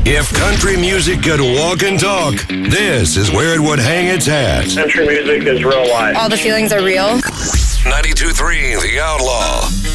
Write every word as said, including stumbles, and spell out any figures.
If country music could walk and talk, this is where it would hang its hat. Country music is real life. All the feelings are real. ninety-two point three The Outlaw.